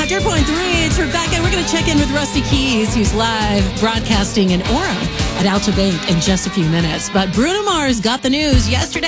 100.3. It's Rebecca. We're going to check in with Rusty Keys, who's live broadcasting in Orem at Alta Bank in just a few minutes. But Bruno Mars got the news yesterday.